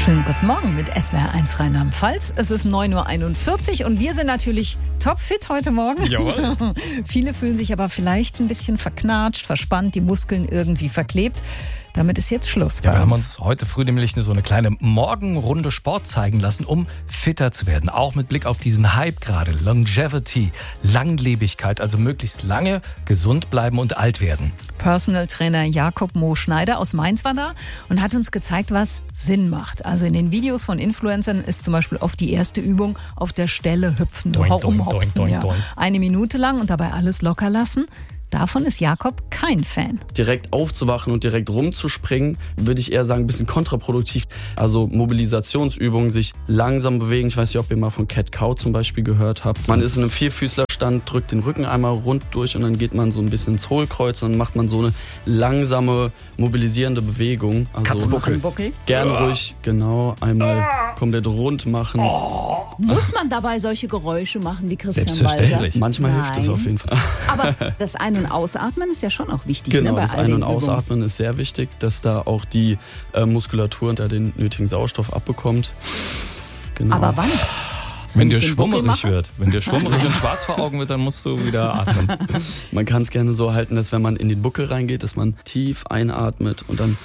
Schönen guten Morgen mit SWR1 Rheinland-Pfalz. Es ist 9.41 Uhr und wir sind natürlich topfit heute Morgen. Jawohl. Viele fühlen sich aber vielleicht ein bisschen verknatscht, verspannt, die Muskeln irgendwie verklebt. Damit ist jetzt Schluss bei Wir haben uns. uns heute früh nämlich so eine kleine Morgenrunde Sport zeigen lassen, um fitter zu werden. Auch mit Blick auf diesen Hype gerade. Longevity, Langlebigkeit, also möglichst lange gesund bleiben und alt werden. Personal Trainer Jakob Mo Schneider aus Mainz war da und hat uns gezeigt, was Sinn macht. Also in den Videos von Influencern ist zum Beispiel oft die erste Übung auf der Stelle hüpfen, Doink, doink, rumhopsen. doink, Ja. doink. 1 Minute lang und dabei alles locker lassen. Davon ist Jakob kein Fan. Direkt aufzuwachen und direkt rumzuspringen, würde ich eher sagen, ein bisschen kontraproduktiv. Also Mobilisationsübungen, sich langsam bewegen. Ich weiß nicht, ob ihr mal von Cat-Cow zum Beispiel gehört habt. Man ist in einem Vierfüßlerstand, drückt den Rücken einmal rund durch und dann geht man so ein bisschen ins Hohlkreuz und dann macht man so eine langsame, mobilisierende Bewegung. Also Katzbuckel. Buckel. gern ruhig, genau, einmal komplett rund machen. Muss man dabei solche Geräusche machen wie Christian Walser? Selbstverständlich. Manchmal hilft es Nein. auf jeden Fall. Aber das Ein- und Ausatmen ist ja schon auch wichtig. Genau, ne, bei das all Ein- den und Übungen. Ausatmen ist sehr wichtig, dass da auch die Muskulatur unter den nötigen Sauerstoff abbekommt. Genau. Aber wann? Wenn ich dir den Buckel schwummerig mache? wird, wenn dir schwummerig und schwarz vor Augen wird, dann musst du wieder atmen. Man kann es gerne so halten, dass wenn man in den Buckel reingeht, dass man tief einatmet und dann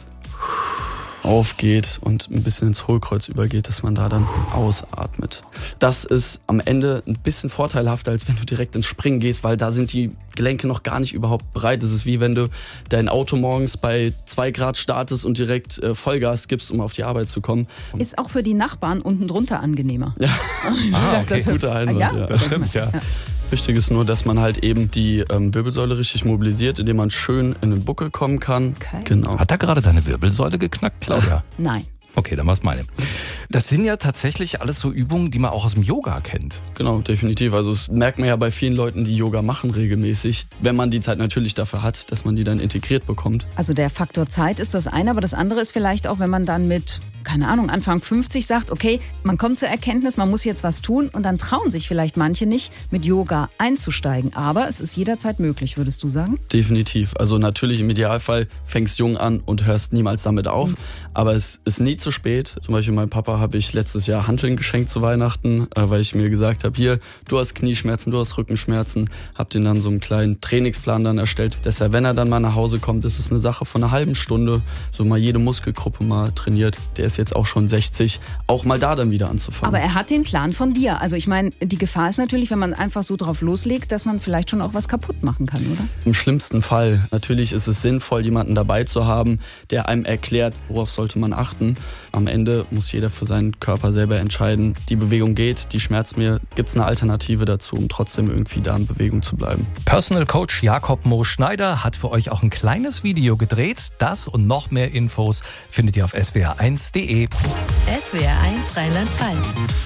aufgeht und ein bisschen ins Hohlkreuz übergeht, dass man da dann ausatmet. Das ist am Ende ein bisschen vorteilhafter, als wenn du direkt ins Springen gehst, weil da sind die Gelenke noch gar nicht überhaupt bereit. Es ist wie wenn du dein Auto morgens bei 2 Grad startest und direkt Vollgas gibst, um auf die Arbeit zu kommen. Ist auch für die Nachbarn unten drunter angenehmer. Ja. Ich dachte, das hüpft. Guter Einwand, ja. Das stimmt, ja. Wichtig ist nur, dass man halt eben die Wirbelsäule richtig mobilisiert, indem man schön in den Buckel kommen kann. Okay. Genau. Hat da gerade deine Wirbelsäule geknackt, Claudia? Nein. Okay, dann war's meine. Das sind ja tatsächlich alles so Übungen, die man auch aus dem Yoga kennt. Genau, definitiv. Also das merkt man ja bei vielen Leuten, die Yoga machen regelmäßig, wenn man die Zeit natürlich dafür hat, dass man die dann integriert bekommt. Also der Faktor Zeit ist das eine, aber das andere ist vielleicht auch, wenn man dann mit, keine Ahnung, Anfang 50 sagt, okay, man kommt zur Erkenntnis, man muss jetzt was tun und dann trauen sich vielleicht manche nicht, mit Yoga einzusteigen. Aber es ist jederzeit möglich, würdest du sagen? Definitiv. Also natürlich im Idealfall fängst jung an und hörst niemals damit auf. Aber es ist nie zu spät. Zum Beispiel meinem Papa habe ich letztes Jahr Hanteln geschenkt zu Weihnachten, weil ich mir gesagt habe, hier, du hast Knieschmerzen, du hast Rückenschmerzen. Hab den dann so einen kleinen Trainingsplan dann erstellt, dass er, wenn er dann mal nach Hause kommt, ist es eine Sache von einer halben Stunde, so mal jede Muskelgruppe mal trainiert. Der ist jetzt auch schon 60, auch mal da dann wieder anzufangen. Aber er hat den Plan von dir. Also ich meine, die Gefahr ist natürlich, wenn man einfach so drauf loslegt, dass man vielleicht schon auch was kaputt machen kann, oder? Im schlimmsten Fall. Natürlich ist es sinnvoll, jemanden dabei zu haben, der einem erklärt, worauf sollte man achten. Am Ende muss jeder für seinen Körper selber entscheiden. Die Bewegung geht, die schmerzt mir. Gibt es eine Alternative dazu, um trotzdem irgendwie da in Bewegung zu bleiben? Personal Coach Jakob Mo Schneider hat für euch auch ein kleines Video gedreht. Das und noch mehr Infos findet ihr auf swr1.de. SWR1 Rheinland-Pfalz.